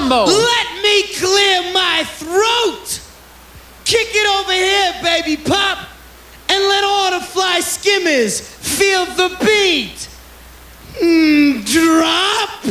mambo. Let me clear my throat. Kick it over here, baby pop, and let all the fly skimmers feel the beat. Drop.